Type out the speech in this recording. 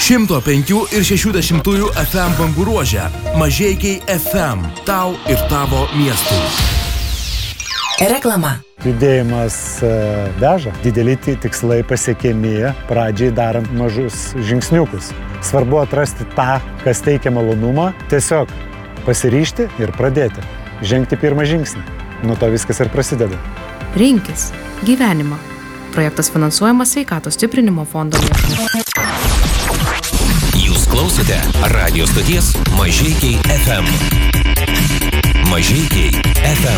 105 ir 60 FM bangų ruože. Mažeikiai FM. Tau ir tavo miestui. Reklama. Judėjimas veža. Dideli tikslai pasiekiami pradžiai darant mažus žingsniukus. Svarbu atrasti tą, kas teikia malonumą. Tiesiog pasiryžti ir pradėti. Žengti pirmą žingsnį. Nuo to viskas ir prasideda. Rinkis gyvenimą. Projektas finansuojamas Sveikatos stiprinimo fondo lėšomis. Jūs klausote radio stoties Mažeikiai FM. Mažeikiai FM.